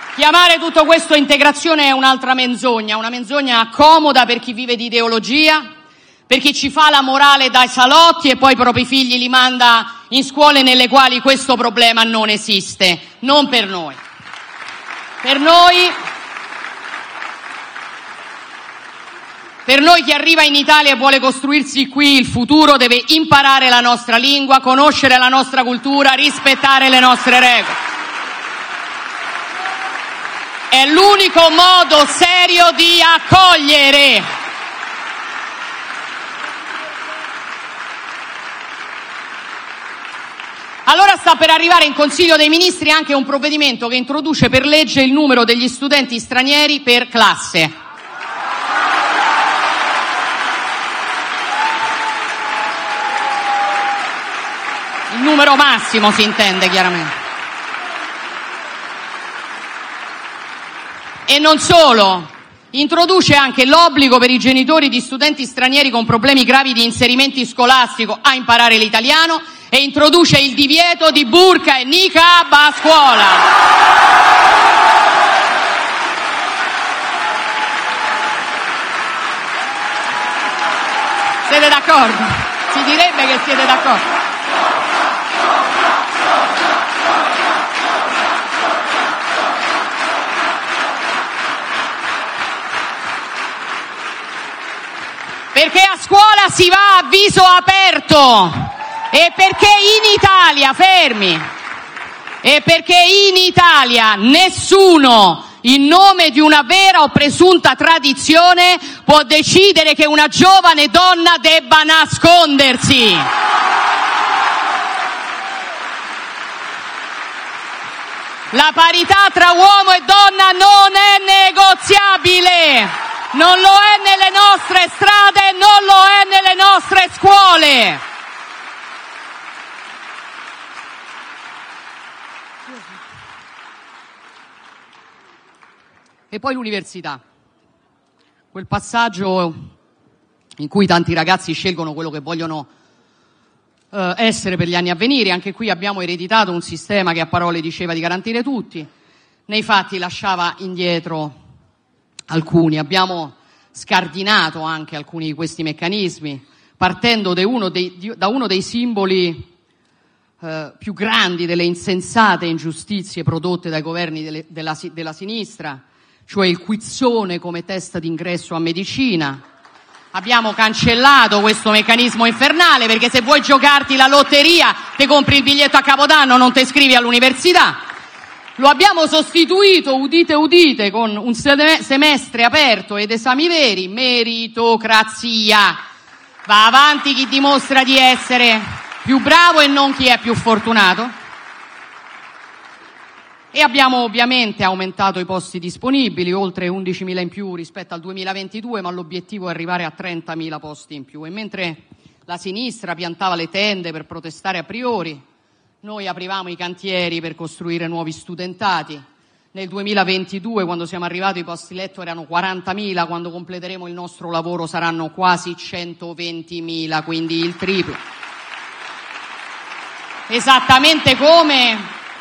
Chiamare tutto questo integrazione è un'altra menzogna, una menzogna comoda per chi vive di ideologia, per chi ci fa la morale dai salotti e poi i propri figli li manda in scuole nelle quali questo problema non esiste. Non per noi. Per noi chi arriva in Italia e vuole costruirsi qui il futuro deve imparare la nostra lingua, conoscere la nostra cultura, rispettare le nostre regole. È l'unico modo serio di accogliere. Allora sta per arrivare in Consiglio dei Ministri anche un provvedimento che introduce per legge il numero degli studenti stranieri per classe. Il numero massimo si intende chiaramente. E non solo, introduce anche l'obbligo per i genitori di studenti stranieri con problemi gravi di inserimento scolastico a imparare l'italiano e introduce il divieto di burqa e niqab a scuola. Siete d'accordo? Si direbbe che siete d'accordo. Perché a scuola si va a viso aperto e perché in Italia, e perché in Italia nessuno, in nome di una vera o presunta tradizione, può decidere che una giovane donna debba nascondersi. La parità tra uomo e donna non è negoziabile. Non lo è nelle nostre strade, non lo è nelle nostre scuole. E poi l'università. Quel passaggio in cui tanti ragazzi scelgono quello che vogliono essere per gli anni a venire. Anche qui abbiamo ereditato un sistema che a parole diceva di garantire tutti, nei fatti lasciava indietro alcuni. Abbiamo scardinato anche alcuni di questi meccanismi, partendo da uno dei simboli più grandi delle insensate ingiustizie prodotte dai governi della sinistra, cioè il quizzone come testa d'ingresso a medicina. Abbiamo cancellato questo meccanismo infernale, perché se vuoi giocarti la lotteria ti compri il biglietto a Capodanno, non ti iscrivi all'università. Lo abbiamo sostituito, udite udite, con un semestre aperto ed esami veri. Meritocrazia. Va avanti chi dimostra di essere più bravo e non chi è più fortunato. E abbiamo ovviamente aumentato i posti disponibili, oltre 11.000 in più rispetto al 2022, ma l'obiettivo è arrivare a 30.000 posti in più. E mentre la sinistra piantava le tende per protestare a priori, noi aprivamo i cantieri per costruire nuovi studentati. Nel 2022, quando siamo arrivati, i posti letto erano 40.000, quando completeremo il nostro lavoro saranno quasi 120.000, quindi il triplo. Esattamente come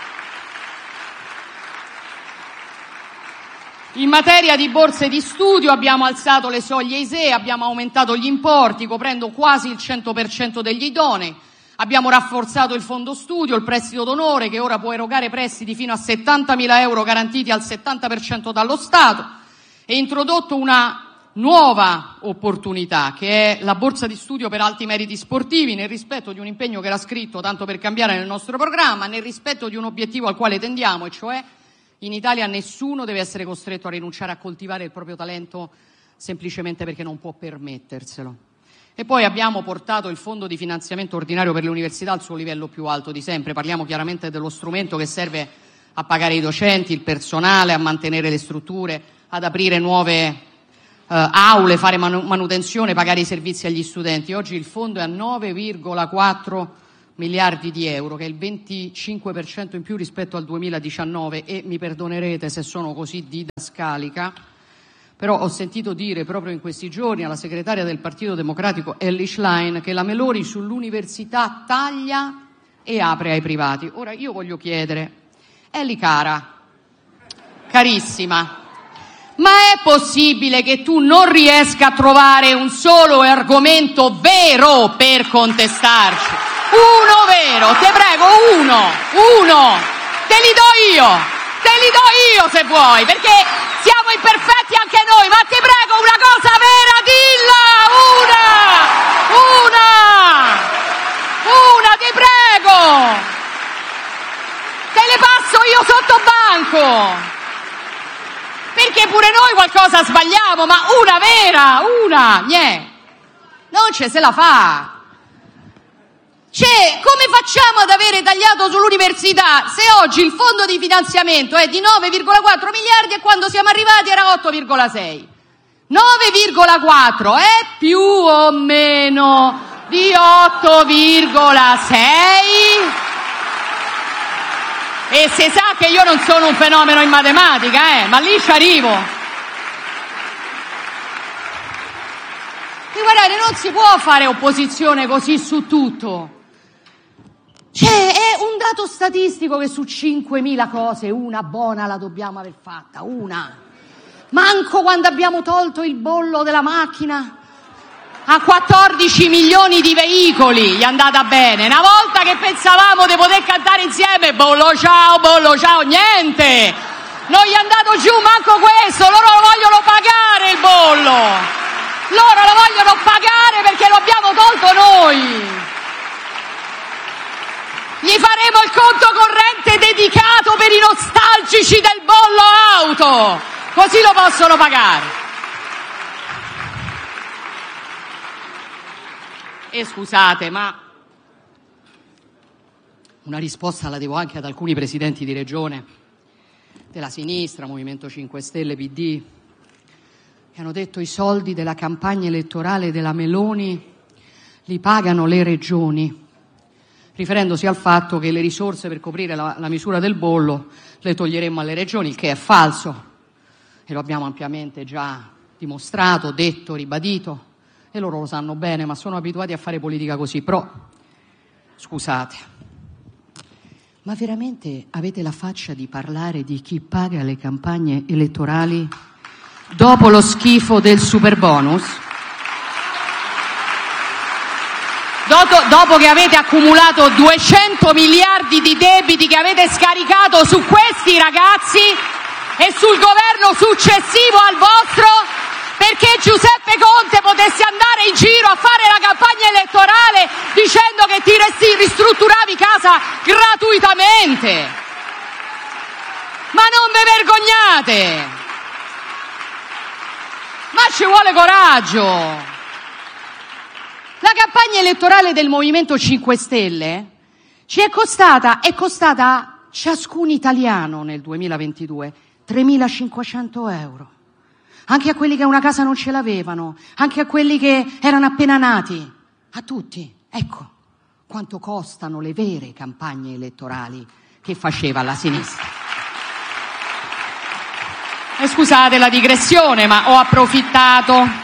in materia di borse di studio abbiamo alzato le soglie ISEE, abbiamo aumentato gli importi, coprendo quasi il 100% degli idonei. Abbiamo rafforzato il fondo studio, il prestito d'onore, che ora può erogare prestiti fino a 70.000 euro garantiti al 70% dallo Stato, e introdotto una nuova opportunità, che è la borsa di studio per alti meriti sportivi, nel rispetto di un impegno che era scritto, tanto per cambiare, nel nostro programma, nel rispetto di un obiettivo al quale tendiamo, e cioè in Italia nessuno deve essere costretto a rinunciare a coltivare il proprio talento semplicemente perché non può permetterselo. E poi abbiamo portato il fondo di finanziamento ordinario per le università al suo livello più alto di sempre. Parliamo chiaramente dello strumento che serve a pagare i docenti, il personale, a mantenere le strutture, ad aprire nuove aule, fare manutenzione, pagare i servizi agli studenti. Oggi il fondo è a 9,4 miliardi di euro, che è il 25% in più rispetto al 2019, e mi perdonerete se sono così didascalica, però ho sentito dire proprio in questi giorni alla segretaria del Partito Democratico Elly Schlein che la Meloni sull'università taglia e apre ai privati. Ora io voglio chiedere, Elly cara, carissima, ma è possibile che tu non riesca a trovare un solo argomento vero per contestarci? Uno vero, te prego, uno, te li do io se vuoi, perché siamo imperfetti anche noi, ma ti prego, una cosa vera, dilla, una, ti prego, te le passo io sotto banco, perché pure noi qualcosa sbagliamo, ma una vera, non ce se la fa. Cioè, come facciamo ad avere tagliato sull'università se oggi il fondo di finanziamento è di 9,4 miliardi e quando siamo arrivati era 8,6? 9,4 è più o meno di 8,6? E si sa che io non sono un fenomeno in matematica, ma lì ci arrivo. E guardate, non si può fare opposizione così su tutto. Cioè, è un dato statistico che su 5.000 cose una buona la dobbiamo aver fatta, una. Manco quando abbiamo tolto il bollo della macchina a 14 milioni di veicoli gli è andata bene. Una volta che pensavamo di poter cantare insieme bollo ciao, niente. Non gli è andato giù manco questo, loro lo vogliono pagare il bollo. Loro lo vogliono pagare perché lo abbiamo tolto noi. Gli faremo il conto corrente dedicato per i nostalgici del bollo auto, così lo possono pagare. E scusate, ma una risposta la devo anche ad alcuni presidenti di regione della sinistra, Movimento 5 Stelle, PD, che hanno detto i soldi della campagna elettorale della Meloni li pagano le regioni, riferendosi al fatto che le risorse per coprire la misura del bollo le toglieremmo alle regioni, il che è falso e lo abbiamo ampiamente già dimostrato, detto, ribadito, e loro lo sanno bene, ma sono abituati a fare politica così. Però, scusate, ma veramente avete la faccia di parlare di chi paga le campagne elettorali dopo lo schifo del superbonus? Dopo che avete accumulato 200 miliardi di debiti che avete scaricato su questi ragazzi e sul governo successivo al vostro, perché Giuseppe Conte potesse andare in giro a fare la campagna elettorale dicendo che ti ristrutturavi casa gratuitamente. Ma non vi vergognate? Ma ci vuole coraggio. La campagna elettorale del Movimento 5 Stelle è costata a ciascun italiano nel 2022 3.500 euro. Anche a quelli che una casa non ce l'avevano, anche a quelli che erano appena nati, a tutti. Ecco quanto costano le vere campagne elettorali che faceva la sinistra. E scusate la digressione, ma ho approfittato.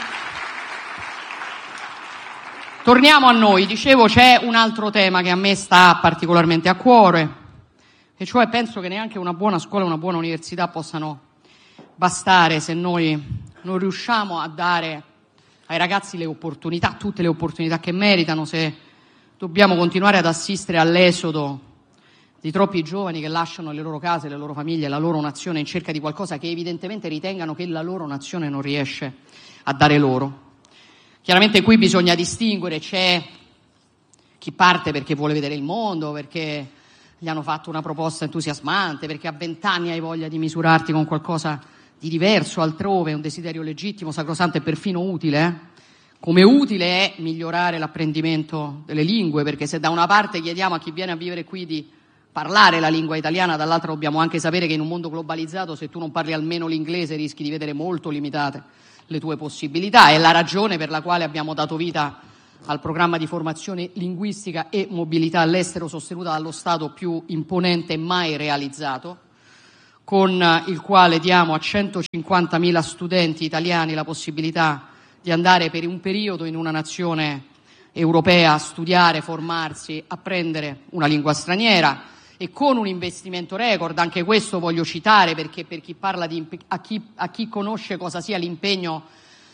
Torniamo a noi. Dicevo, c'è un altro tema che a me sta particolarmente a cuore, e cioè penso che neanche una buona scuola e una buona università possano bastare se noi non riusciamo a dare ai ragazzi le opportunità, tutte le opportunità che meritano, se dobbiamo continuare ad assistere all'esodo di troppi giovani che lasciano le loro case, le loro famiglie, la loro nazione in cerca di qualcosa che evidentemente ritengano che la loro nazione non riesce a dare loro. Chiaramente qui bisogna distinguere, c'è chi parte perché vuole vedere il mondo, perché gli hanno fatto una proposta entusiasmante, perché a 20 anni hai voglia di misurarti con qualcosa di diverso, altrove, un desiderio legittimo, sacrosanto e perfino utile. Come utile è migliorare l'apprendimento delle lingue, perché se da una parte chiediamo a chi viene a vivere qui di parlare la lingua italiana, dall'altra dobbiamo anche sapere che in un mondo globalizzato se tu non parli almeno l'inglese rischi di vedere molto limitate le tue possibilità. È la ragione per la quale abbiamo dato vita al programma di formazione linguistica e mobilità all'estero sostenuta dallo Stato più imponente mai realizzato, con il quale diamo a 150.000 studenti italiani la possibilità di andare per un periodo in una nazione europea a studiare, formarsi, apprendere una lingua straniera, e con un investimento record. Anche questo voglio citare, perché per chi parla a chi conosce cosa sia l'impegno,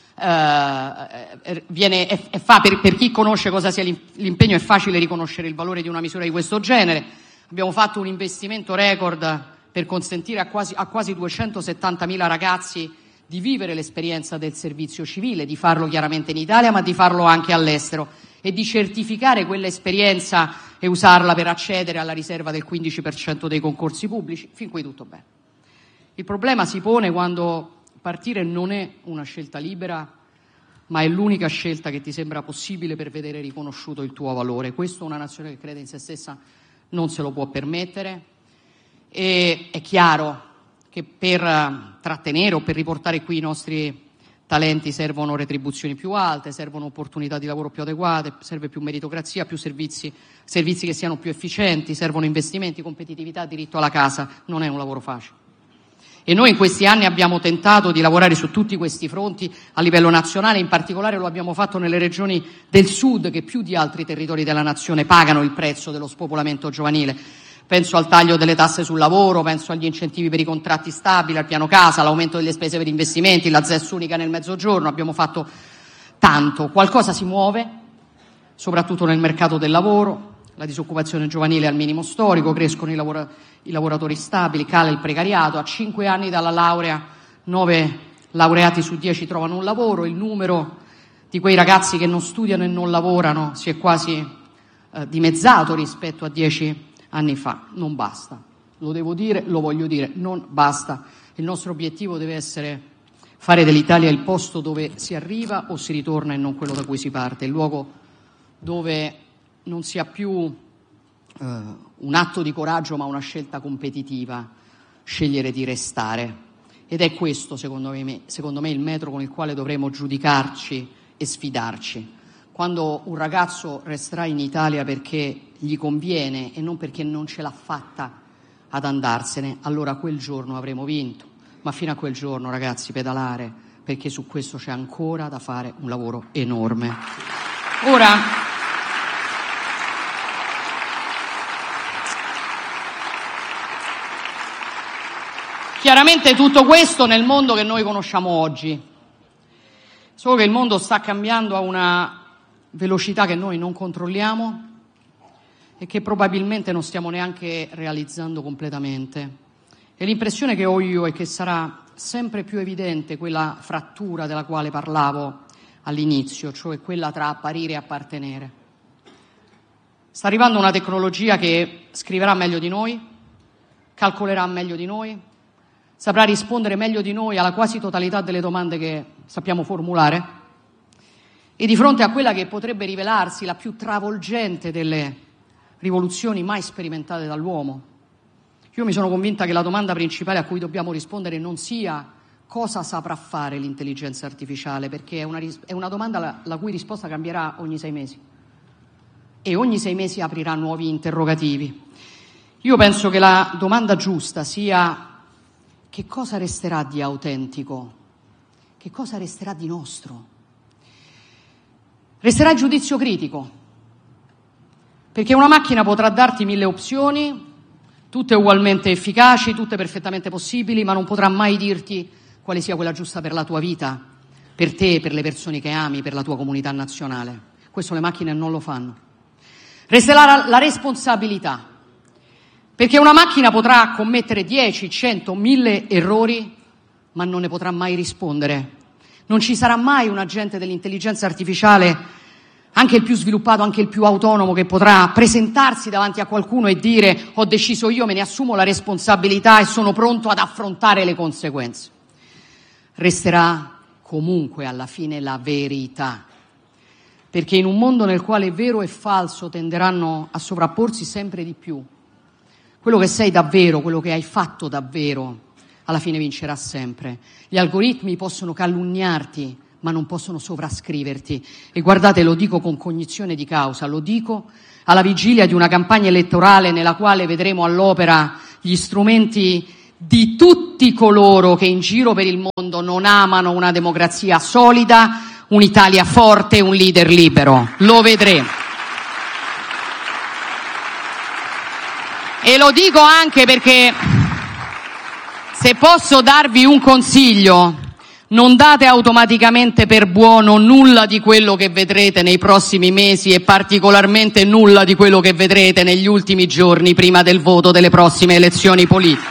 per chi conosce cosa sia l'impegno è facile riconoscere il valore di una misura di questo genere. Abbiamo fatto un investimento record per consentire a quasi 270.000 ragazzi di vivere l'esperienza del servizio civile, di farlo chiaramente in Italia, ma di farlo anche all'estero, e di certificare quell'esperienza e usarla per accedere alla riserva del 15% dei concorsi pubblici. Fin qui tutto bene. Il problema si pone quando partire non è una scelta libera, ma è l'unica scelta che ti sembra possibile per vedere riconosciuto il tuo valore. Questo una nazione che crede in se stessa non se lo può permettere, e è chiaro che per trattenere o per riportare qui i nostri talenti servono retribuzioni più alte, servono opportunità di lavoro più adeguate, serve più meritocrazia, più servizi che siano più efficienti, servono investimenti, competitività, diritto alla casa. Non è un lavoro facile. E noi in questi anni abbiamo tentato di lavorare su tutti questi fronti a livello nazionale, in particolare lo abbiamo fatto nelle regioni del sud, che più di altri territori della nazione pagano il prezzo dello spopolamento giovanile. Penso al taglio delle tasse sul lavoro, penso agli incentivi per i contratti stabili, al piano casa, all'aumento delle spese per investimenti, la ZES unica nel Mezzogiorno. Abbiamo fatto tanto. Qualcosa si muove, soprattutto nel mercato del lavoro. La disoccupazione giovanile è al minimo storico, crescono i lavoratori stabili, cala il precariato. A 5 anni dalla laurea 9 laureati su 10 trovano un lavoro. Il numero di quei ragazzi che non studiano e non lavorano si è quasi dimezzato rispetto a 10 anni fa. Non basta, lo devo dire, lo voglio dire, non basta. Il nostro obiettivo deve essere fare dell'Italia il posto dove si arriva o si ritorna e non quello da cui si parte, il luogo dove non sia più un atto di coraggio ma una scelta competitiva, scegliere di restare. Ed è questo, secondo me, il metro con il quale dovremo giudicarci e sfidarci. Quando un ragazzo resterà in Italia perché gli conviene e non perché non ce l'ha fatta ad andarsene, allora quel giorno avremo vinto. Ma fino a quel giorno, ragazzi, pedalare, perché su questo c'è ancora da fare un lavoro enorme. Ora, chiaramente tutto questo nel mondo che noi conosciamo oggi, solo che il mondo sta cambiando a una velocità che noi non controlliamo e che probabilmente non stiamo neanche realizzando completamente. E l'impressione che ho io è che sarà sempre più evidente quella frattura della quale parlavo all'inizio, cioè quella tra apparire e appartenere. Sta arrivando una tecnologia che scriverà meglio di noi, calcolerà meglio di noi, saprà rispondere meglio di noi alla quasi totalità delle domande che sappiamo formulare, e di fronte a quella che potrebbe rivelarsi la più travolgente delle rivoluzioni mai sperimentate dall'uomo, io mi sono convinta che la domanda principale a cui dobbiamo rispondere non sia cosa saprà fare l'intelligenza artificiale, perché è una domanda la cui risposta cambierà ogni 6 mesi e ogni 6 mesi aprirà nuovi interrogativi. Io penso che la domanda giusta sia: che cosa resterà di autentico? Che cosa resterà di nostro? Resterà il giudizio critico, perché una macchina potrà darti 1000 opzioni, tutte ugualmente efficaci, tutte perfettamente possibili, ma non potrà mai dirti quale sia quella giusta per la tua vita, per te, per le persone che ami, per la tua comunità nazionale. Questo le macchine non lo fanno. Resterà la responsabilità, perché una macchina potrà commettere 10, 100, 1000 errori, ma non ne potrà mai rispondere. Non ci sarà mai un agente dell'intelligenza artificiale, anche il più sviluppato, anche il più autonomo, che potrà presentarsi davanti a qualcuno e dire: ho deciso io, me ne assumo la responsabilità e sono pronto ad affrontare le conseguenze. Resterà comunque alla fine la verità, perché in un mondo nel quale vero e falso tenderanno a sovrapporsi sempre di più, quello che sei davvero, quello che hai fatto davvero, alla fine vincerà sempre. Gli algoritmi possono calunniarti, ma non possono sovrascriverti. E guardate, lo dico con cognizione di causa, lo dico alla vigilia di una campagna elettorale nella quale vedremo all'opera gli strumenti di tutti coloro che in giro per il mondo non amano una democrazia solida, un'Italia forte, un leader libero. Lo vedremo. E lo dico anche perché, se posso darvi un consiglio, non date automaticamente per buono nulla di quello che vedrete nei prossimi mesi e particolarmente nulla di quello che vedrete negli ultimi giorni prima del voto delle prossime elezioni politiche.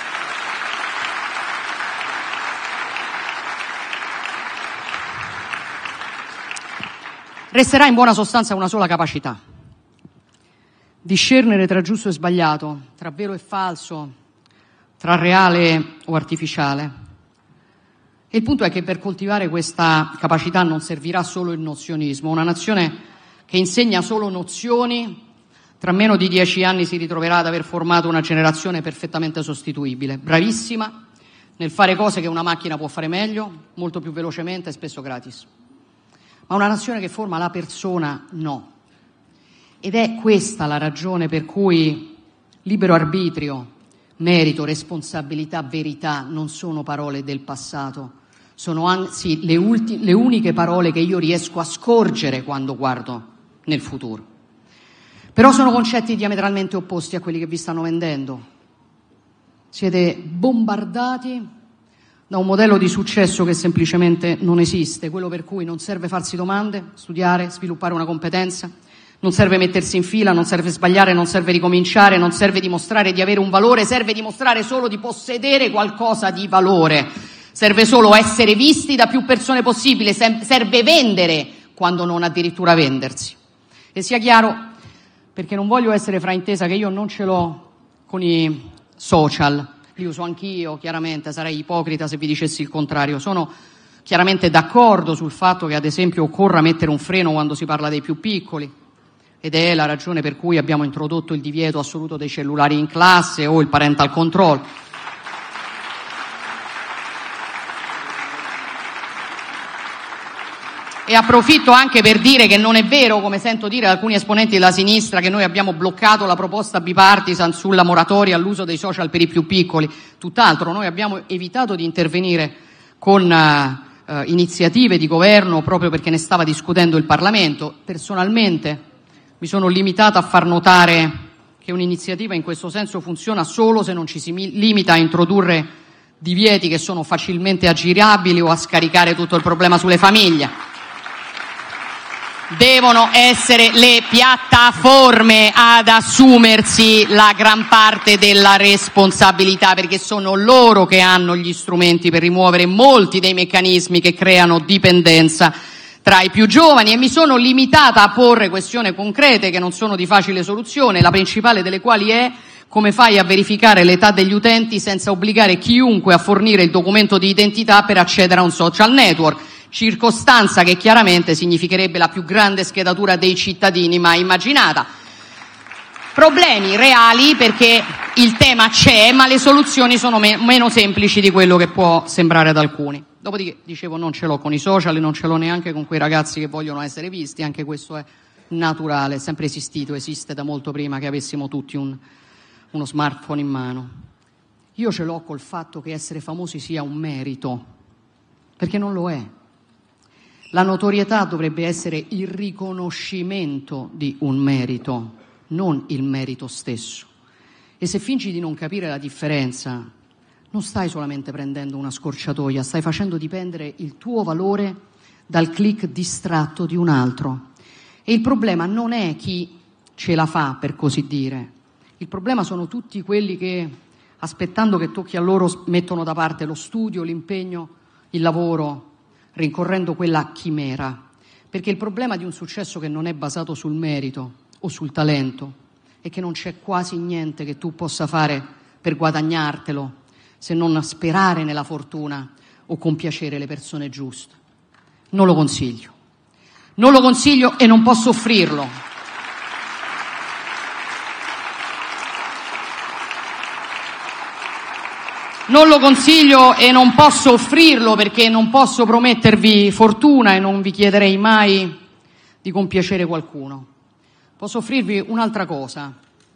Resterà in buona sostanza una sola capacità: discernere tra giusto e sbagliato, tra vero e falso, tra reale o artificiale. E il punto è che per coltivare questa capacità non servirà solo il nozionismo. Una nazione che insegna solo nozioni, tra meno di 10 anni si ritroverà ad aver formato una generazione perfettamente sostituibile, bravissima nel fare cose che una macchina può fare meglio, molto più velocemente e spesso gratis. Ma una nazione che forma la persona, no. Ed è questa la ragione per cui libero arbitrio, merito, responsabilità, verità non sono parole del passato, sono anzi le uniche parole che io riesco a scorgere quando guardo nel futuro. Però sono concetti diametralmente opposti a quelli che vi stanno vendendo. Siete bombardati da un modello di successo che semplicemente non esiste, quello per cui non serve farsi domande, studiare, sviluppare una competenza, non serve mettersi in fila, non serve sbagliare, non serve ricominciare, non serve dimostrare di avere un valore, serve dimostrare solo di possedere qualcosa di valore. Serve solo essere visti da più persone possibile, serve vendere quando non addirittura vendersi. E sia chiaro, perché non voglio essere fraintesa, che io non ce l'ho con i social, li uso anch'io, chiaramente, sarei ipocrita se vi dicessi il contrario. Sono chiaramente d'accordo sul fatto che, ad esempio, occorra mettere un freno quando si parla dei più piccoli, ed è la ragione per cui abbiamo introdotto il divieto assoluto dei cellulari in classe o il parental control. E approfitto anche per dire che non è vero, come sento dire da alcuni esponenti della sinistra, che noi abbiamo bloccato la proposta bipartisan sulla moratoria all'uso dei social per i più piccoli. Tutt'altro, noi abbiamo evitato di intervenire con iniziative di governo proprio perché ne stava discutendo il Parlamento. Personalmente mi sono limitata a far notare che un'iniziativa in questo senso funziona solo se non ci si limita a introdurre divieti che sono facilmente aggirabili o a scaricare tutto il problema sulle famiglie. Devono essere le piattaforme ad assumersi la gran parte della responsabilità, perché sono loro che hanno gli strumenti per rimuovere molti dei meccanismi che creano dipendenza tra i più giovani. E mi sono limitata a porre questioni concrete che non sono di facile soluzione, la principale delle quali è: come fai a verificare l'età degli utenti senza obbligare chiunque a fornire il documento di identità per accedere a un social network? Circostanza che chiaramente significherebbe la più grande schedatura dei cittadini mai immaginata. Problemi reali, perché il tema c'è, ma le soluzioni sono meno semplici di quello che può sembrare ad alcuni. Dopodiché, dicevo, non ce l'ho con i social e non ce l'ho neanche con quei ragazzi che vogliono essere visti, anche questo è naturale, è sempre esistito, esiste da molto prima che avessimo tutti uno smartphone in mano. Io ce l'ho col fatto che essere famosi sia un merito, perché non lo è. La notorietà dovrebbe essere il riconoscimento di un merito, non il merito stesso. E se fingi di non capire la differenza, non stai solamente prendendo una scorciatoia, stai facendo dipendere il tuo valore dal click distratto di un altro. E il problema non è chi ce la fa, per così dire. Il problema sono tutti quelli che, aspettando che tocchi a loro, mettono da parte lo studio, l'impegno, il lavoro, rincorrendo quella chimera. Perché il problema di un successo che non è basato sul merito o sul talento è che non c'è quasi niente che tu possa fare per guadagnartelo, se non sperare nella fortuna o compiacere le persone giuste. Non lo consiglio. Non lo consiglio e non posso offrirlo. Non lo consiglio e non posso offrirlo perché non posso promettervi fortuna e non vi chiederei mai di compiacere qualcuno. Posso offrirvi un'altra cosa,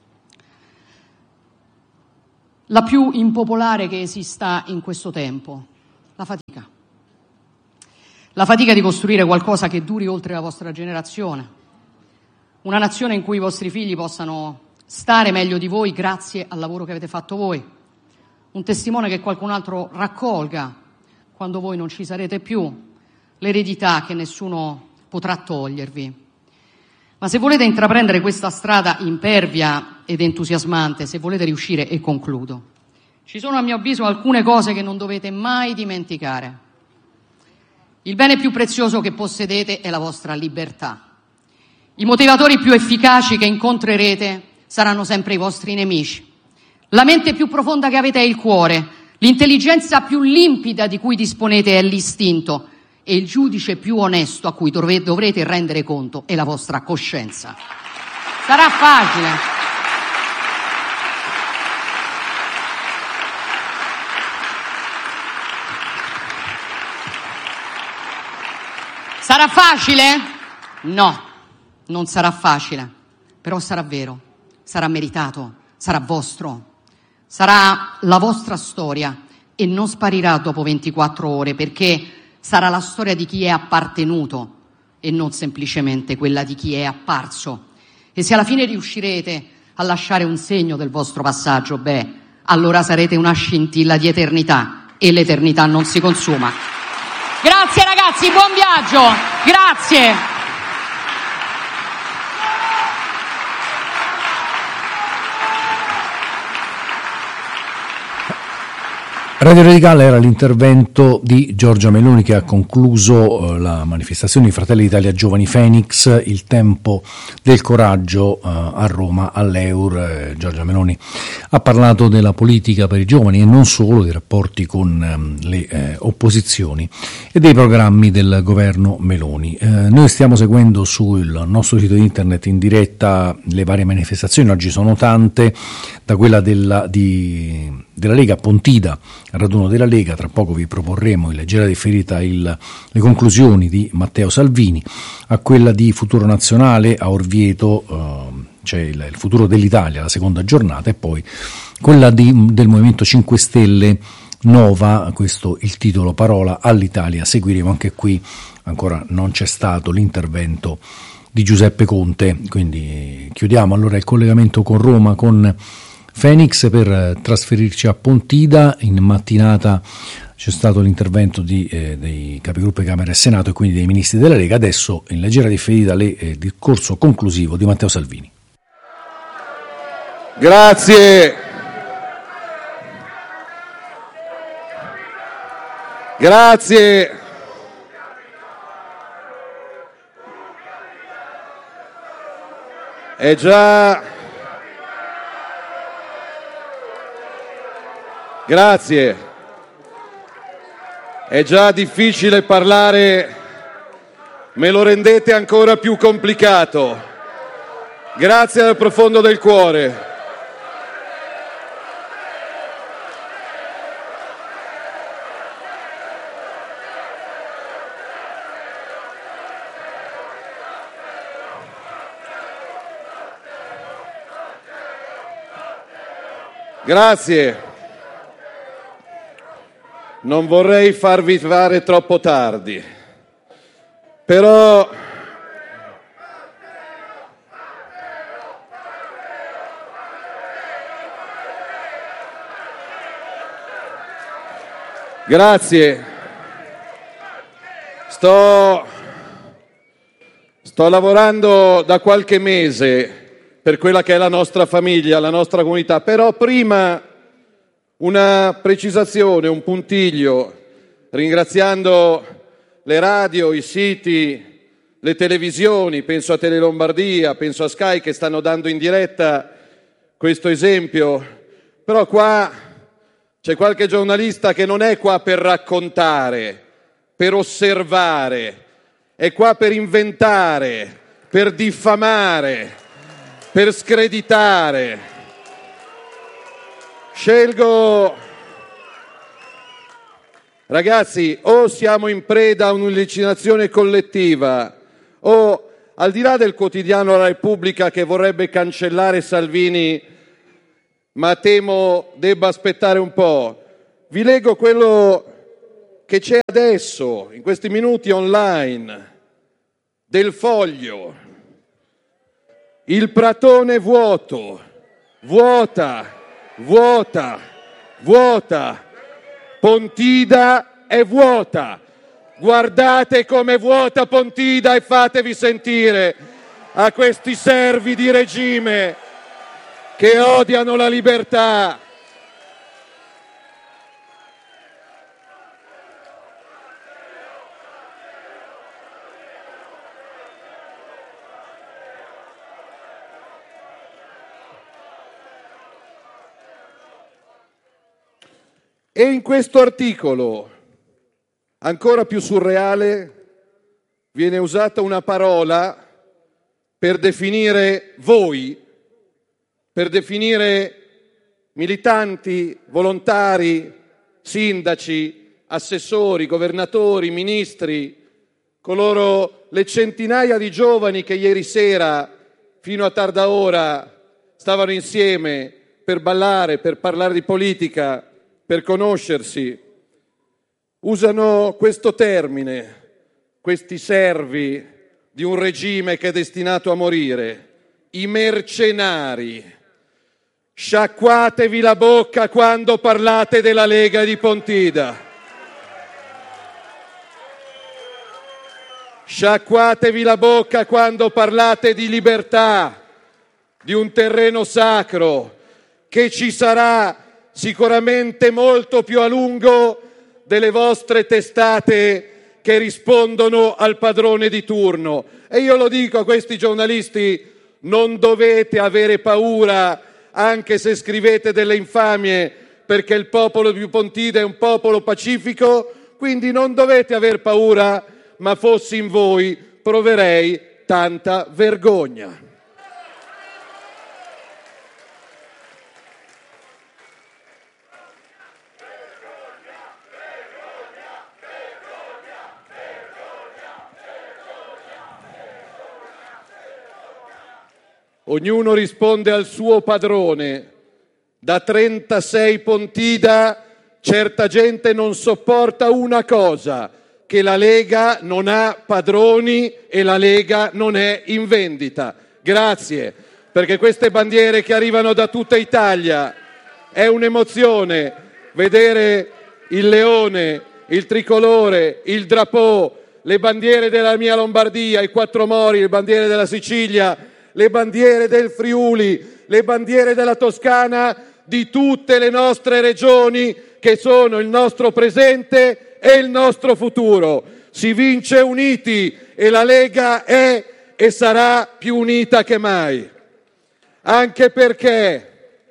la più impopolare che esista in questo tempo: la fatica. La fatica di costruire qualcosa che duri oltre la vostra generazione, una nazione in cui i vostri figli possano stare meglio di voi grazie al lavoro che avete fatto voi. Un testimone che qualcun altro raccolga quando voi non ci sarete più, l'eredità che nessuno potrà togliervi. Ma se volete intraprendere questa strada impervia ed entusiasmante, se volete riuscire, e concludo, ci sono a mio avviso alcune cose che non dovete mai dimenticare. Il bene più prezioso che possedete è la vostra libertà. I motivatori più efficaci che incontrerete saranno sempre i vostri nemici. La mente più profonda che avete è il cuore, l'intelligenza più limpida di cui disponete è l'istinto e il giudice più onesto a cui dovrete rendere conto è la vostra coscienza. Sarà facile. Sarà facile? No, non sarà facile, però sarà vero, sarà meritato, sarà vostro, sarà la vostra storia e non sparirà dopo 24 ore perché sarà la storia di chi è appartenuto e non semplicemente quella di chi è apparso. E se alla fine riuscirete a lasciare un segno del vostro passaggio, allora sarete una scintilla di eternità e l'eternità non si consuma. Grazie ragazzi, buon viaggio, grazie. Radio Radicale era l'intervento di Giorgia Meloni che ha concluso la manifestazione di Fratelli d'Italia Giovani Phoenix, il tempo del coraggio a Roma all'Eur. Giorgia Meloni ha parlato della politica per i giovani e non solo, dei rapporti con le opposizioni e dei programmi del governo Meloni. Noi stiamo seguendo sul nostro sito internet in diretta le varie manifestazioni, oggi sono tante, da quella della Lega a Pontida, al raduno della Lega. Tra poco vi proporremo in leggera differita le conclusioni di Matteo Salvini, a quella di Futuro Nazionale a Orvieto, c'è il futuro dell'Italia, la seconda giornata, e poi quella del Movimento 5 Stelle Nova, questo il titolo, parola all'Italia. Seguiremo anche qui, ancora non c'è stato l'intervento di Giuseppe Conte, quindi chiudiamo allora il collegamento con Roma, con Phoenix, per trasferirci a Pontida. In mattinata c'è stato l'intervento dei capigruppo Camera e Senato e quindi dei ministri della Lega. Adesso in leggera differita il discorso conclusivo di Matteo Salvini. Grazie. Grazie. È già... Grazie. È già difficile parlare, me lo rendete ancora più complicato. Grazie dal profondo del cuore. Grazie. Non vorrei farvi fare troppo tardi, però grazie. Sto lavorando da qualche mese per quella che è la nostra famiglia, la nostra comunità, però prima una precisazione, un puntiglio, ringraziando le radio, i siti, le televisioni, penso a Tele Lombardia, penso a Sky che stanno dando in diretta questo esempio, però qua c'è qualche giornalista che non è qua per raccontare, per osservare, è qua per inventare, per diffamare, per screditare. Scelgo, ragazzi, o siamo in preda a un'allucinazione collettiva o, al di là del quotidiano La Repubblica che vorrebbe cancellare Salvini, ma temo debba aspettare un po', vi leggo quello che c'è adesso, in questi minuti online, del Foglio. Il pratone vuoto, vuota, vuota, vuota. Pontida è vuota. Guardate com'è vuota Pontida e fatevi sentire a questi servi di regime che odiano la libertà. E in questo articolo, ancora più surreale, viene usata una parola per definire voi, per definire militanti, volontari, sindaci, assessori, governatori, ministri, le centinaia di giovani che ieri sera, fino a tarda ora, stavano insieme per ballare, per parlare di politica, per conoscersi. Usano questo termine, questi servi di un regime che è destinato a morire, i mercenari. Sciacquatevi la bocca quando parlate della Lega di Pontida. Sciacquatevi la bocca quando parlate di libertà, di un terreno sacro che ci sarà sicuramente molto più a lungo delle vostre testate che rispondono al padrone di turno. E io lo dico a questi giornalisti, non dovete avere paura anche se scrivete delle infamie, perché il popolo di Pontida è un popolo pacifico, quindi non dovete aver paura, ma fossi in voi proverei tanta vergogna. Ognuno risponde al suo padrone. Da 36 Pontida certa gente non sopporta una cosa, che la Lega non ha padroni e la Lega non è in vendita. Grazie, perché queste bandiere che arrivano da tutta Italia è un'emozione vedere il leone, il tricolore, il drapeau, le bandiere della mia Lombardia, i quattro mori, le bandiere della Sicilia, le bandiere del Friuli, le bandiere della Toscana, di tutte le nostre regioni che sono il nostro presente e il nostro futuro. Si vince uniti e la Lega è e sarà più unita che mai. Anche perché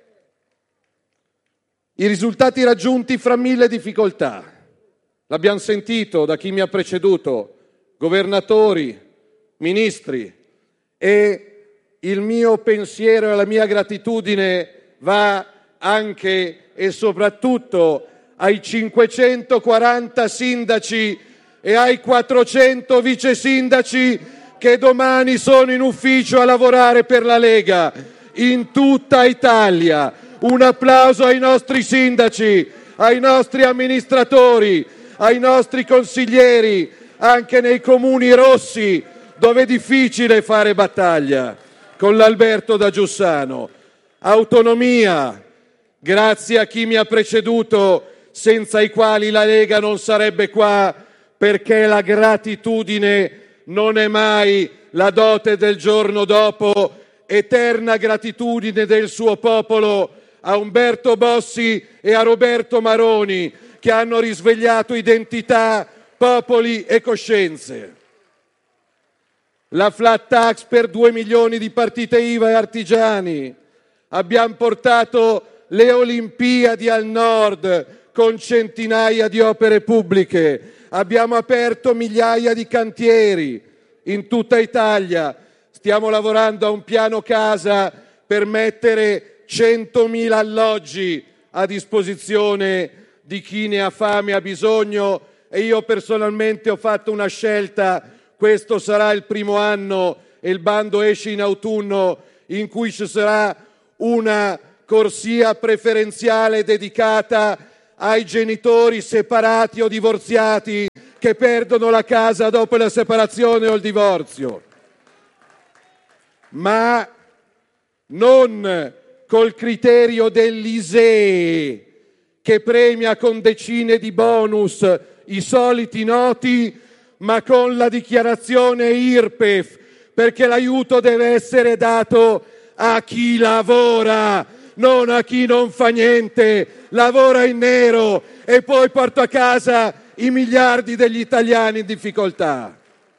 i risultati raggiunti fra mille difficoltà, l'abbiamo sentito da chi mi ha preceduto, governatori, ministri, e il mio pensiero e la mia gratitudine va anche e soprattutto ai 540 sindaci e ai 400 vice sindaci che domani sono in ufficio a lavorare per la Lega in tutta Italia. Un applauso ai nostri sindaci, ai nostri amministratori, ai nostri consiglieri, anche nei comuni rossi dove è difficile fare battaglia. Con l'Alberto da Giussano. Autonomia, grazie a chi mi ha preceduto, senza i quali la Lega non sarebbe qua, perché la gratitudine non è mai la dote del giorno dopo, eterna gratitudine del suo popolo a Umberto Bossi e a Roberto Maroni, che hanno risvegliato identità, popoli e coscienze. La flat tax per 2 milioni di partite IVA e artigiani. Abbiamo portato le Olimpiadi al nord con centinaia di opere pubbliche. Abbiamo aperto migliaia di cantieri in tutta Italia. Stiamo lavorando a un piano casa per mettere 100.000 alloggi a disposizione di chi ne ha fame e ha bisogno. E io personalmente ho fatto una scelta. Questo sarà il primo anno e il bando esce in autunno in cui ci sarà una corsia preferenziale dedicata ai genitori separati o divorziati che perdono la casa dopo la separazione o il divorzio. Ma non col criterio dell'ISEE, che premia con decine di bonus i soliti noti, ma con la dichiarazione IRPEF, perché l'aiuto deve essere dato a chi lavora, non a chi non fa niente, lavora in nero e poi porta a casa i miliardi degli italiani in difficoltà.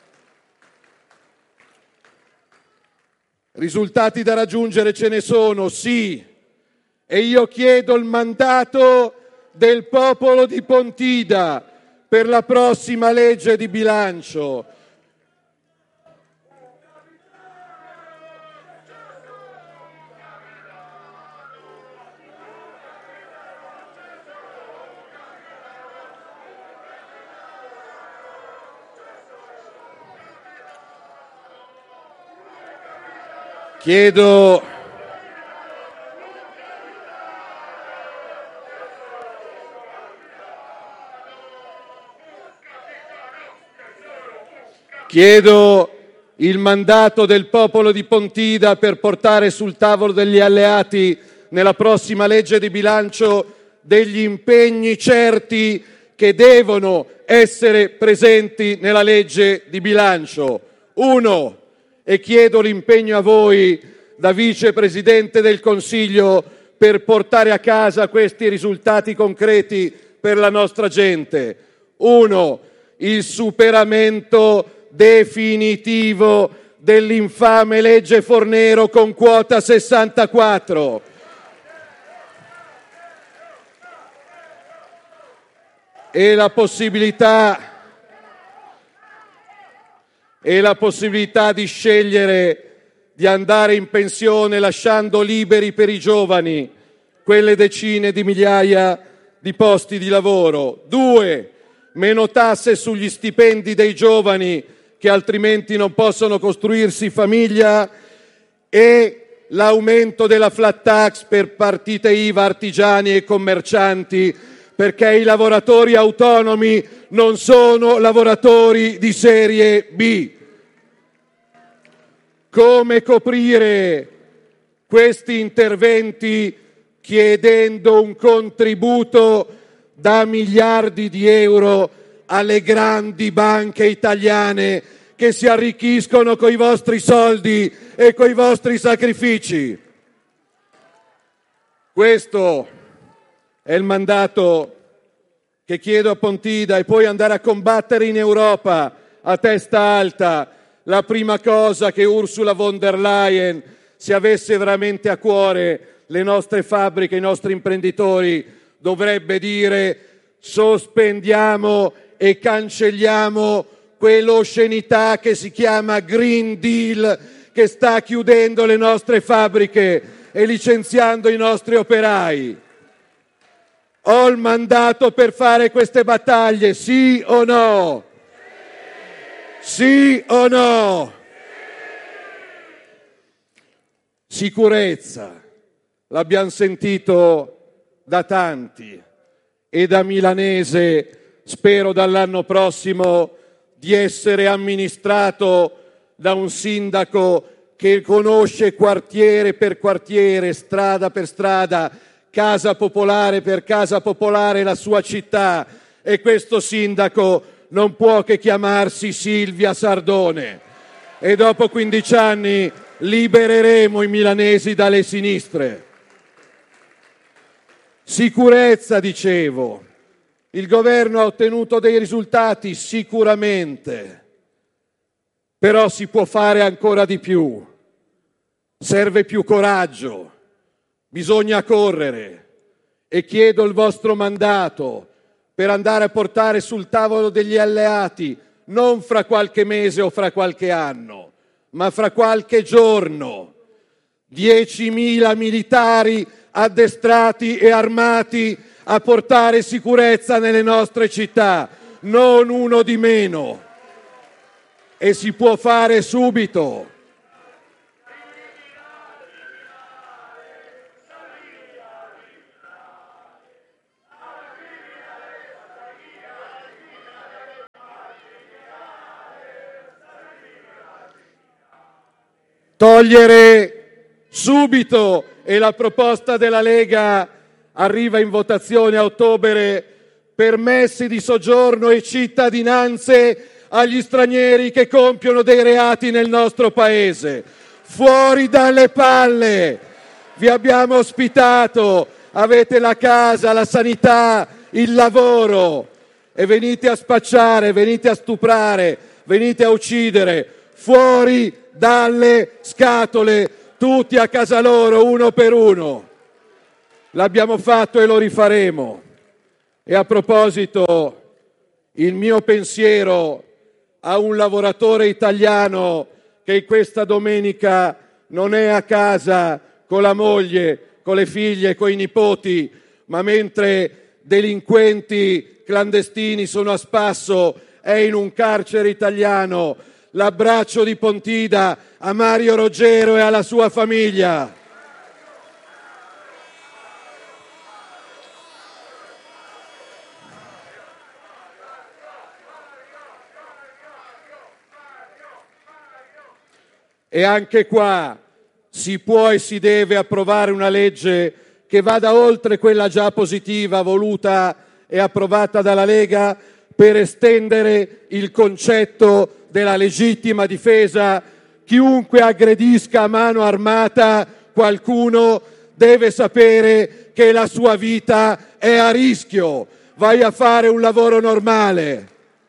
Risultati da raggiungere ce ne sono, sì, e io chiedo il mandato del popolo di Pontida per la prossima legge di bilancio. Chiedo il mandato del popolo di Pontida per portare sul tavolo degli alleati nella prossima legge di bilancio degli impegni certi che devono essere presenti nella legge di bilancio. 1. E chiedo l'impegno a voi da vicepresidente del Consiglio per portare a casa questi risultati concreti per la nostra gente. 1. Il superamento definitivo dell'infame legge Fornero con quota 64. E la possibilità di scegliere di andare in pensione lasciando liberi per i giovani quelle decine di migliaia di posti di lavoro. 2. Meno tasse sugli stipendi dei giovani che altrimenti non possono costruirsi famiglia e l'aumento della flat tax per partite IVA, artigiani e commercianti, perché i lavoratori autonomi non sono lavoratori di serie B. Come coprire questi interventi chiedendo un contributo da miliardi di euro alle grandi banche italiane che si arricchiscono coi vostri soldi e coi vostri sacrifici? Questo è il mandato che chiedo a Pontida, e poi andare a combattere in Europa a testa alta. La prima cosa che Ursula von der Leyen, se avesse veramente a cuore le nostre fabbriche, i nostri imprenditori, dovrebbe dire: sospendiamo e cancelliamo quell'oscenità che si chiama Green Deal, che sta chiudendo le nostre fabbriche e licenziando i nostri operai. Ho il mandato per fare queste battaglie, sì o no? Sì o no? Sicurezza, l'abbiamo sentito da tanti, e da milanese spero dall'anno prossimo di essere amministrato da un sindaco che conosce quartiere per quartiere, strada per strada, casa popolare per casa popolare la sua città, e questo sindaco non può che chiamarsi Silvia Sardone. E dopo 15 anni libereremo i milanesi dalle sinistre. Sicurezza, dicevo. Il governo ha ottenuto dei risultati sicuramente, però si può fare ancora di più. Serve più coraggio, bisogna correre, e chiedo il vostro mandato per andare a portare sul tavolo degli alleati, non fra qualche mese o fra qualche anno, ma fra qualche giorno, 10.000 militari addestrati e armati a portare sicurezza nelle nostre città, non uno di meno. E si può fare subito. Togliere subito e la proposta della Lega arriva in votazione a ottobre, permessi di soggiorno e cittadinanze agli stranieri che compiono dei reati nel nostro paese. Fuori dalle palle! Vi abbiamo ospitato, avete la casa, la sanità, il lavoro e venite a spacciare, venite a stuprare, venite a uccidere. Fuori dalle scatole, tutti a casa loro, uno per uno. L'abbiamo fatto e lo rifaremo. E a proposito, il mio pensiero a un lavoratore italiano che questa domenica non è a casa con la moglie, con le figlie, con i nipoti, ma mentre delinquenti clandestini sono a spasso è in un carcere italiano. L'abbraccio di Pontida a Mario Roggero e alla sua famiglia. E anche qua si può e si deve approvare una legge che vada oltre quella già positiva, voluta e approvata dalla Lega, per estendere il concetto della legittima difesa. Chiunque aggredisca a mano armata qualcuno deve sapere che la sua vita è a rischio. Vai a fare un lavoro normale.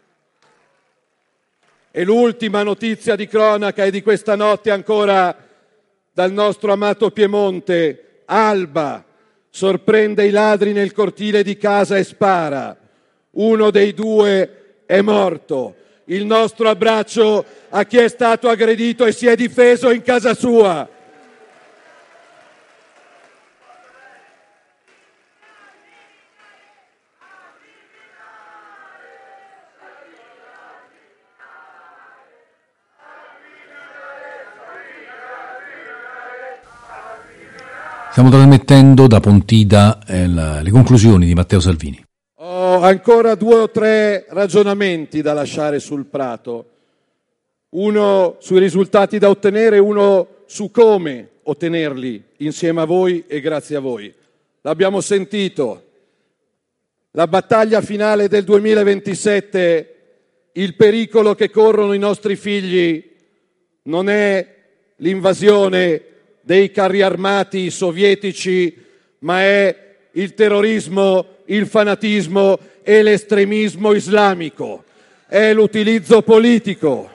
E l'ultima notizia di cronaca è di questa notte ancora dal nostro amato Piemonte. Alba sorprende i ladri nel cortile di casa e spara. Uno dei due è morto. Il nostro abbraccio a chi è stato aggredito e si è difeso in casa sua. Stiamo trasmettendo da Pontida le conclusioni di Matteo Salvini. Ho ancora 2 o 3 ragionamenti da lasciare sul prato. Uno sui risultati da ottenere, uno su come ottenerli insieme a voi e grazie a voi. L'abbiamo sentito. La battaglia finale del 2027, il pericolo che corrono i nostri figli non è l'invasione dei carri armati sovietici, ma è il terrorismo, il fanatismo e l'estremismo islamico. È l'utilizzo politico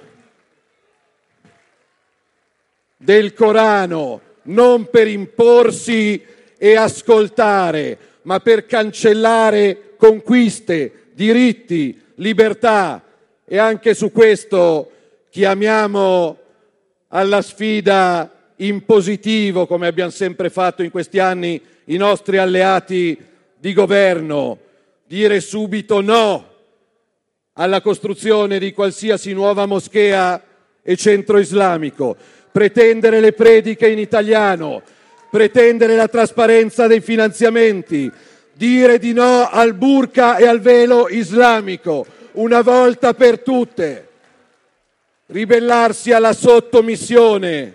del Corano, non per imporsi e ascoltare, ma per cancellare conquiste, diritti, libertà. E anche su questo chiamiamo alla sfida in positivo, come abbiamo sempre fatto in questi anni, i nostri alleati di governo. Dire subito no alla costruzione di qualsiasi nuova moschea e centro islamico, pretendere le prediche in italiano, pretendere la trasparenza dei finanziamenti, dire di no al burqa e al velo islamico, una volta per tutte, ribellarsi alla sottomissione.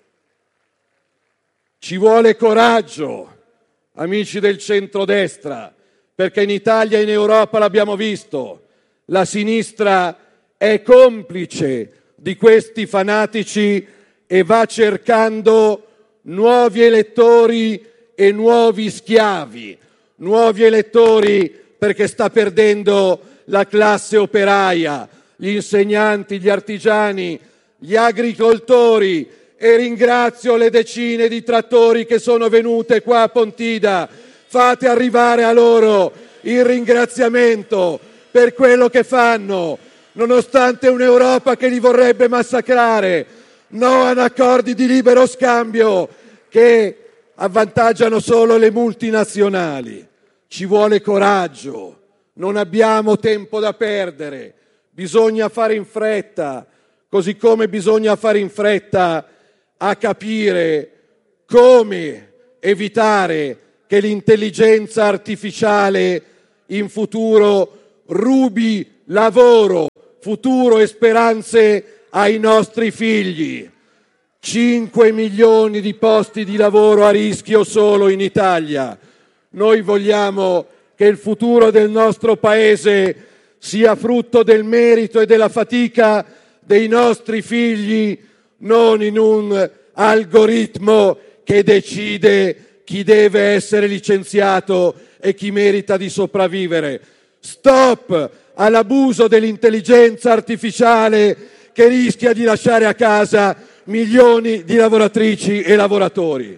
Ci vuole coraggio, amici del centrodestra, perché in Italia e in Europa l'abbiamo visto, la sinistra è complice di questi fanatici e va cercando nuovi elettori e nuovi schiavi. Nuovi elettori perché sta perdendo la classe operaia, gli insegnanti, gli artigiani, gli agricoltori, e ringrazio le decine di trattori che sono venute qua a Pontida. Fate arrivare a loro il ringraziamento per quello che fanno, nonostante un'Europa che li vorrebbe massacrare. No ad accordi di libero scambio che avvantaggiano solo le multinazionali. Ci vuole coraggio, non abbiamo tempo da perdere, bisogna fare in fretta, così come bisogna fare in fretta a capire come evitare che l'intelligenza artificiale in futuro rubi lavoro, futuro e speranze ai nostri figli. 5 milioni di posti di lavoro a rischio solo in Italia. Noi vogliamo che il futuro del nostro Paese sia frutto del merito e della fatica dei nostri figli, non in un algoritmo che decide chi deve essere licenziato e chi merita di sopravvivere. Stop all'abuso dell'intelligenza artificiale che rischia di lasciare a casa milioni di lavoratrici e lavoratori.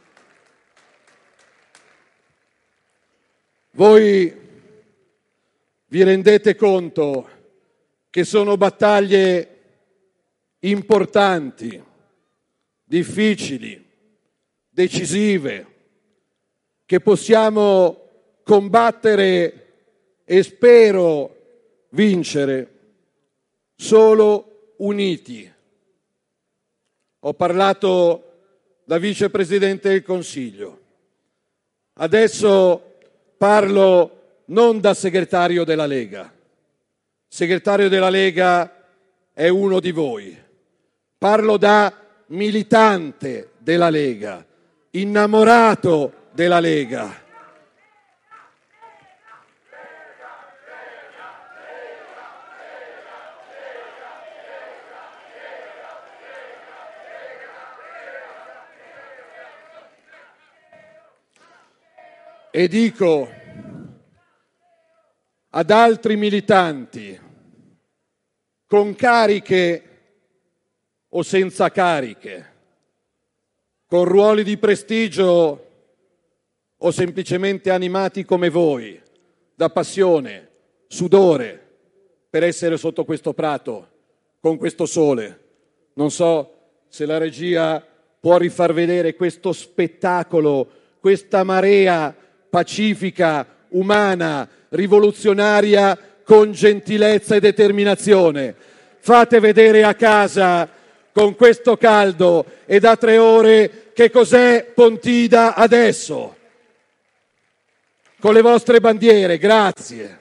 Voi vi rendete conto che sono battaglie importanti, difficili, decisive, che possiamo combattere e spero vincere solo uniti. Ho parlato da vicepresidente del Consiglio, adesso parlo non da segretario della Lega. Segretario della Lega è uno di voi. Parlo da militante della Lega, innamorato della Lega. E dico ad altri militanti, con cariche o senza cariche, con ruoli di prestigio o semplicemente animati come voi, da passione, sudore, per essere sotto questo prato, con questo sole. Non so se la regia può rifar vedere questo spettacolo, questa marea pacifica, umana, rivoluzionaria, con gentilezza e determinazione. Fate vedere a casa, con questo caldo e da 3 ore, che cos'è Pontida adesso. Con le vostre bandiere, grazie.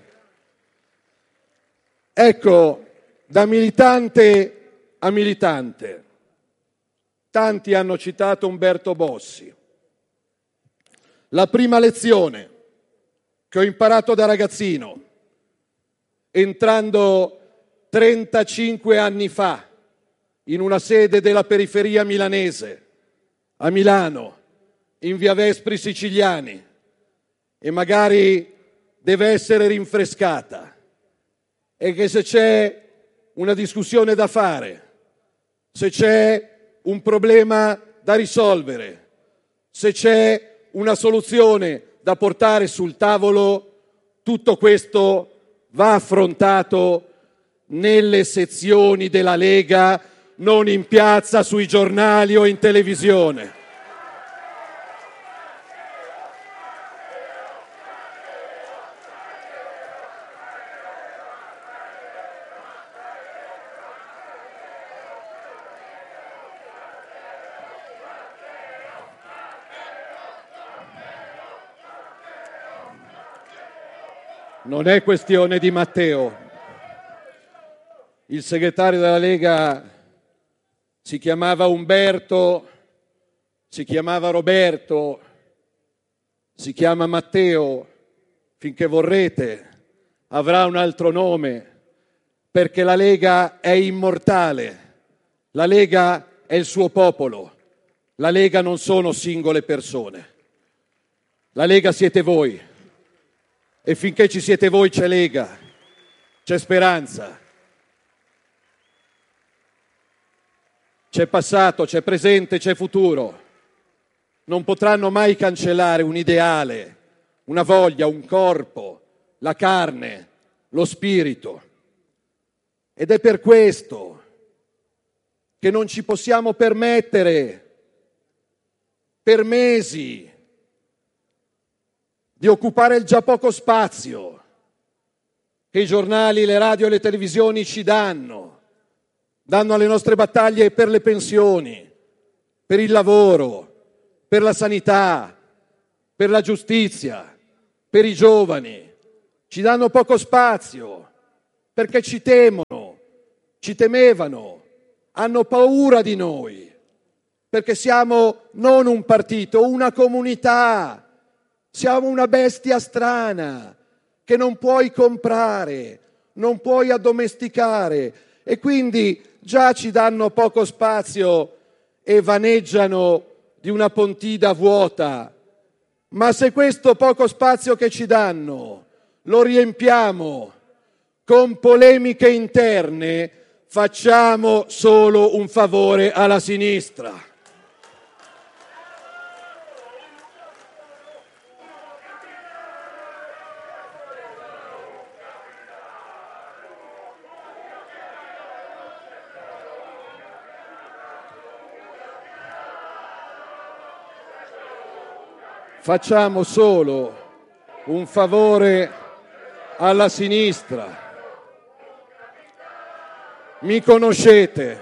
Ecco, da militante a militante, tanti hanno citato Umberto Bossi. La prima lezione che ho imparato da ragazzino, entrando 35 anni fa in una sede della periferia milanese, a Milano, in via Vespri Siciliani, e magari deve essere rinfrescata, è che se c'è una discussione da fare, se c'è un problema da risolvere, se c'è una soluzione da portare sul tavolo, tutto questo va affrontato nelle sezioni della Lega, non in piazza, sui giornali o in televisione. Non è questione di Matteo. Il segretario della Lega si chiamava Umberto, si chiamava Roberto, si chiama Matteo, finché vorrete, avrà un altro nome, perché la Lega è immortale, la Lega è il suo popolo, la Lega non sono singole persone, la Lega siete voi. E finché ci siete voi c'è Lega, c'è speranza, c'è passato, c'è presente, c'è futuro. Non potranno mai cancellare un ideale, una voglia, un corpo, la carne, lo spirito. Ed è per questo che non ci possiamo permettere per mesi di occupare il già poco spazio che i giornali, le radio e le televisioni ci danno alle nostre battaglie per le pensioni, per il lavoro, per la sanità, per la giustizia, per i giovani. Ci danno poco spazio perché ci temono, ci temevano, hanno paura di noi. perché siamo non un partito, una comunità. Siamo una bestia strana che non puoi comprare, non puoi addomesticare, e quindi già ci danno poco spazio e vaneggiano di una Pontida vuota. Ma se questo poco spazio che ci danno lo riempiamo con polemiche interne, facciamo solo un favore alla sinistra. Facciamo solo un favore alla sinistra. Mi conoscete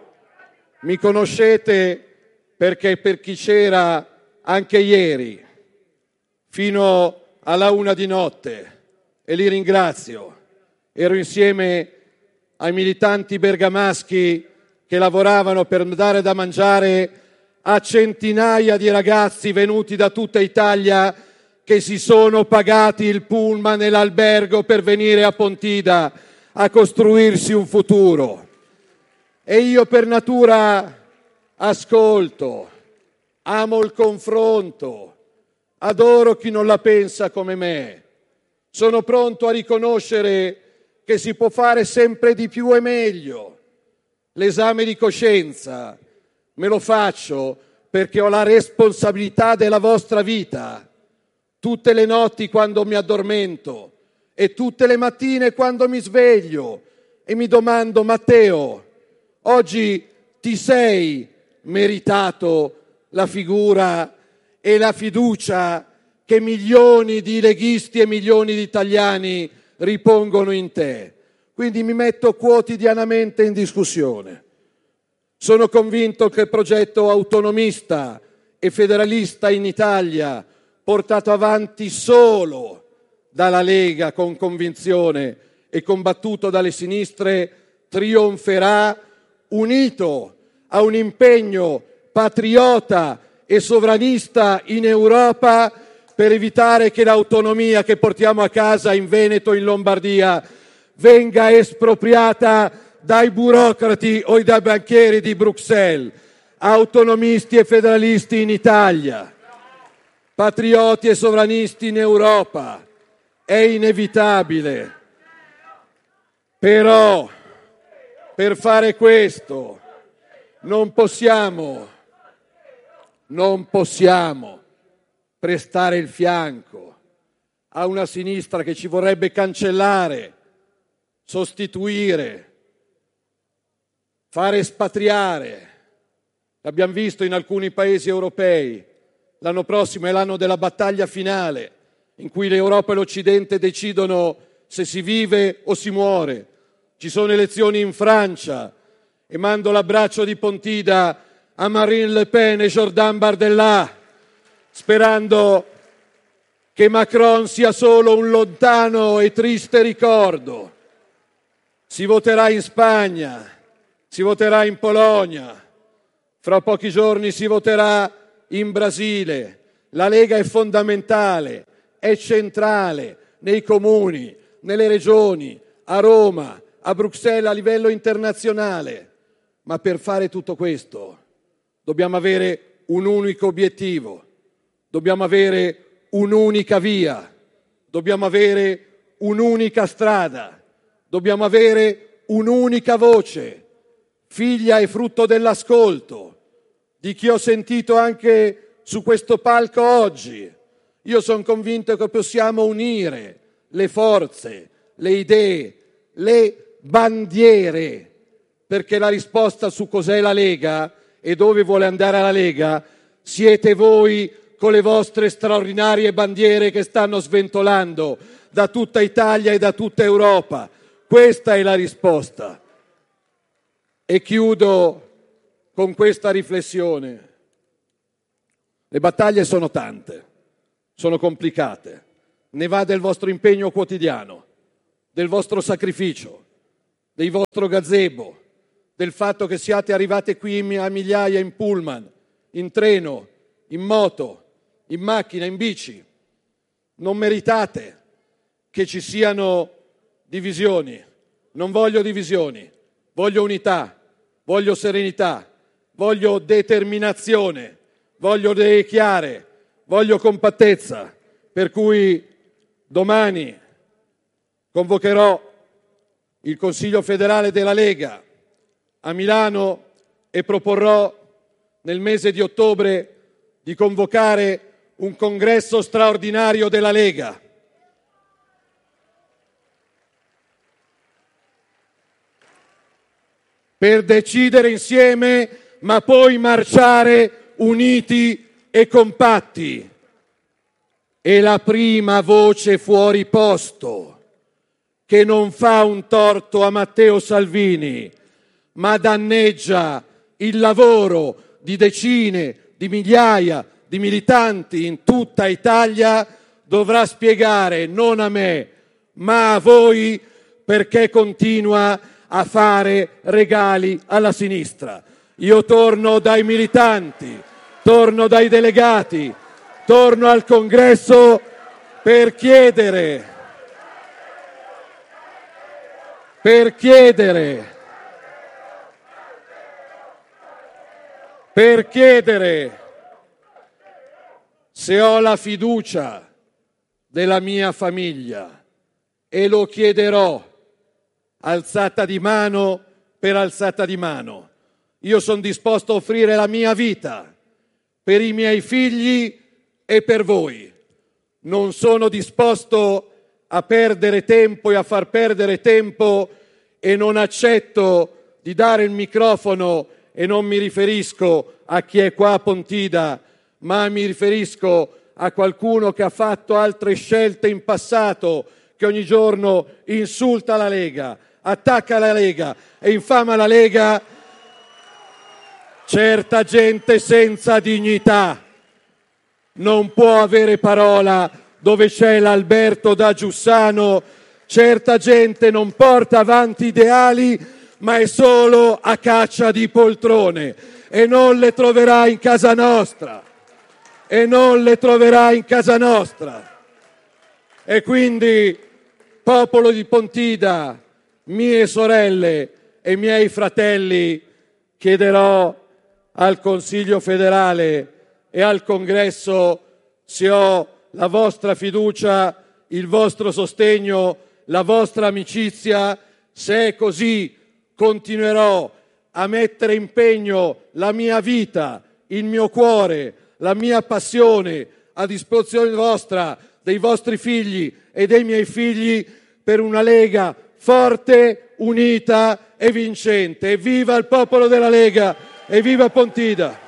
perché per chi c'era anche ieri, fino alla 1 di notte, e li ringrazio, ero insieme ai militanti bergamaschi che lavoravano per dare da mangiare a centinaia di ragazzi venuti da tutta Italia che si sono pagati il pullman e l'albergo per venire a Pontida a costruirsi un futuro. E io per natura ascolto, amo il confronto, adoro chi non la pensa come me, sono pronto a riconoscere che si può fare sempre di più e meglio. L'esame di coscienza me lo faccio perché ho la responsabilità della vostra vita. Tutte le notti quando mi addormento e tutte le mattine quando mi sveglio e mi domando: Matteo, oggi ti sei meritato la figura e la fiducia che milioni di leghisti e milioni di italiani ripongono in te? Quindi mi metto quotidianamente in discussione. Sono convinto che il progetto autonomista e federalista in Italia, portato avanti solo dalla Lega con convinzione e combattuto dalle sinistre, trionferà unito a un impegno patriota e sovranista in Europa per evitare che l'autonomia che portiamo a casa in Veneto e in Lombardia venga espropriata dai burocrati o dai banchieri di Bruxelles. Autonomisti e federalisti in Italia, patrioti e sovranisti in Europa, è inevitabile. Però per fare questo non possiamo prestare il fianco a una sinistra che ci vorrebbe cancellare, sostituire, fare espatriare. L'abbiamo visto in alcuni paesi europei. L'anno prossimo è l'anno della battaglia finale, in cui l'Europa e l'Occidente decidono se si vive o si muore. Ci sono elezioni in Francia e mando l'abbraccio di Pontida a Marine Le Pen e Jordan Bardella, sperando che Macron sia solo un lontano e triste ricordo. Si voterà in Spagna, si voterà in Polonia, fra pochi giorni si voterà in Brasile. La Lega è fondamentale, è centrale nei comuni, nelle regioni, a Roma, a Bruxelles, a livello internazionale. Ma per fare tutto questo dobbiamo avere un unico obiettivo, dobbiamo avere un'unica via, dobbiamo avere un'unica strada, dobbiamo avere un'unica voce, figlia e frutto dell'ascolto di chi ho sentito anche su questo palco oggi. Io sono convinto che possiamo unire le forze, le idee, le bandiere, perché la risposta su cos'è la Lega e dove vuole andare la Lega siete voi con le vostre straordinarie bandiere che stanno sventolando da tutta Italia e da tutta Europa. Questa è la risposta. E chiudo con questa riflessione. Le battaglie sono tante, sono complicate. Ne va del vostro impegno quotidiano, del vostro sacrificio, del vostro gazebo, del fatto che siate arrivate qui a migliaia in pullman, in treno, in moto, in macchina, in bici. Non meritate che ci siano divisioni. Non voglio divisioni, voglio unità, voglio serenità, voglio determinazione, voglio idee chiare, voglio compattezza. Per cui domani convocherò il Consiglio federale della Lega a Milano e proporrò nel mese di ottobre di convocare un congresso straordinario della Lega. Per decidere insieme, ma poi marciare uniti e compatti. E la prima voce fuori posto, che non fa un torto a Matteo Salvini, ma danneggia il lavoro di decine di migliaia di militanti in tutta Italia, dovrà spiegare non a me, ma a voi, perché continua a fare regali alla sinistra. Io torno dai militanti, torno dai delegati, torno al Congresso per chiedere se ho la fiducia della mia famiglia, e lo chiederò alzata di mano per alzata di mano. Io sono disposto a offrire la mia vita per i miei figli e per voi. Non sono disposto a perdere tempo e a far perdere tempo, e non accetto di dare il microfono, e non mi riferisco a chi è qua a Pontida, ma mi riferisco a qualcuno che ha fatto altre scelte in passato, che ogni giorno insulta la Lega, attacca la Lega e infama la Lega. Certa gente senza dignità non può avere parola dove c'è l'Alberto da Giussano. Certa gente non porta avanti ideali, ma è solo a caccia di poltrone, e non le troverà in casa nostra. E quindi, popolo di Pontida, mie sorelle e miei fratelli, chiederò al Consiglio federale e al Congresso se ho la vostra fiducia, il vostro sostegno, la vostra amicizia. Se è così, continuerò a mettere impegno la mia vita, il mio cuore, la mia passione a disposizione vostra, dei vostri figli e dei miei figli, per una Lega forte, unita e vincente. Evviva il popolo della Lega! Evviva Pontida!